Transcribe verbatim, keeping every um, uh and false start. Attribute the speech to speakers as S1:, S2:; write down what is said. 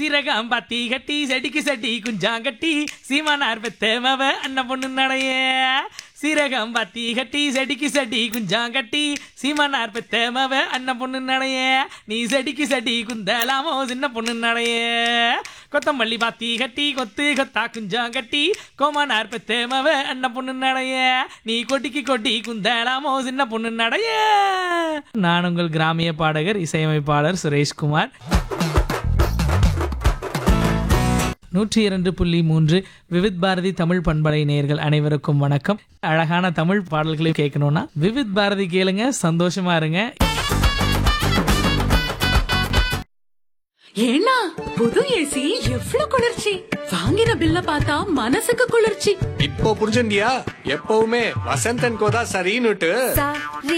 S1: சிறகம் பத்தி கட்டி செடிக்கு செடி குஞ்சாங்கட்டி சீமானார் பெத்தேமவ அண்ணன் பொண்ணு நடைய. சிறகம் பத்தி கட்டி செடிக்கு செடி குஞ்சாங்கட்டி சீமானார் பெத்தேமவ அண்ணன் பொண்ணு நடைய. நீ செடிக்கு செடி குந்தலாமோ சின்ன பொண்ணு நடைய. கொத்தமல்லி பாத்தி கட்டி கொத்து கொத்தா குஞ்சாங்கட்டி கோமானார் பெத்தேமவ அண்ணன் பொண்ணு நடைய. நீ கொட்டிக்கு கொட்டி குந்தலாமோ சின்ன பொண்ணு நடைய. நான் உங்கள் கிராமிய பாடகர் இசையமைப்பாளர் சுரேஷ்குமார். நூற்றி இரண்டு புள்ளி மூன்று விவித் பாரதி தமிழ் பண்பலை நேயர்கள் அனைவருக்கும் வணக்கம். அழகான தமிழ் பாடல்களை கேட்கணும்னா விவித் பாரதி கேளுங்க, சந்தோஷமா இருங்க.
S2: ஏன்னா புது ஏசி எவ்வளவு குளிர்ச்சி! வாங்கின பில்ல பார்த்தா மனசுக்கு குளிர்ச்சி.
S3: இப்போ புரிஞ்சுண்டியா? எப்பவுமே வசந்தன் கோதா சரின்னுட்டு.